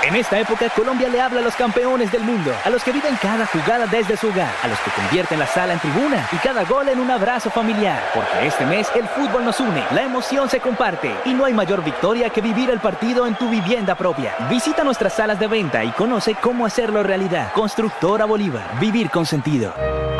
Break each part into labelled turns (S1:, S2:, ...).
S1: En esta época, Colombia le habla a los campeones del mundo, a los que viven cada jugada desde su hogar, a los que convierten la sala en tribuna y cada gol en un abrazo familiar. Porque este mes el fútbol nos une, la emoción se comparte y no hay mayor victoria que vivir el partido en tu vivienda propia. Visita nuestras salas de venta y conoce cómo hacerlo realidad. Constructora Bolívar, vivir con sentido.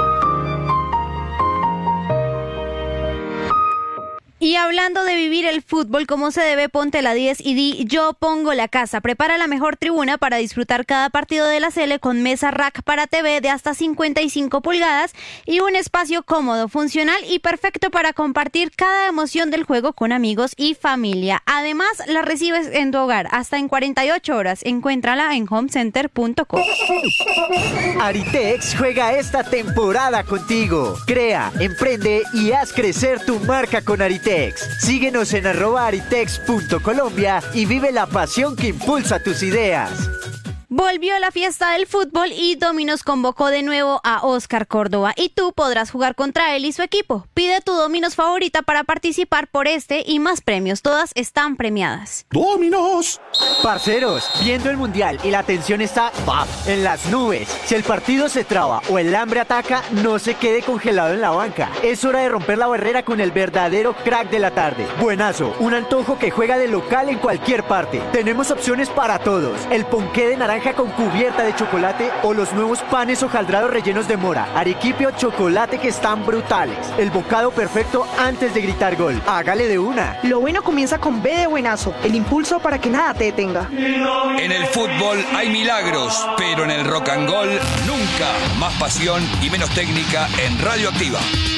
S2: Y hablando de vivir el fútbol como se debe, ponte la 10 y di yo pongo la casa. Prepara la mejor tribuna para disfrutar cada partido de la Sele con mesa rack para TV de hasta 55 pulgadas y un espacio cómodo, funcional y perfecto para compartir cada emoción del juego con amigos y familia. Además, la recibes en tu hogar hasta en 48 horas. Encuéntrala en homecenter.co.
S3: Aritex juega esta temporada contigo. Crea, emprende y haz crecer tu marca con Aritex. Síguenos en @aritex.colombia y vive la pasión que impulsa tus ideas.
S2: Volvió la fiesta del fútbol y Domino's convocó de nuevo a Oscar Córdoba y tú podrás jugar contra él y su equipo. Pide tu Domino's favorita para participar por este y más premios. Todas están premiadas.
S4: ¡Domino's!
S3: Parceros, viendo el mundial y la tensión está en las nubes. Si el partido se traba o el hambre ataca, no se quede congelado en la banca. Es hora de romper la barrera con el verdadero crack de la tarde. Buenazo, un antojo que juega de local en cualquier parte. Tenemos opciones para todos. El ponqué de naranja con cubierta de chocolate o los nuevos panes hojaldrados rellenos de mora, arequipe o chocolate que están brutales. El bocado perfecto antes de gritar gol. Hágale de una.
S5: Lo bueno comienza con B de buenazo, el impulso para que nada te detenga.
S6: En el fútbol hay milagros, pero en el rock and roll nunca. Más pasión y menos técnica en Radioactiva.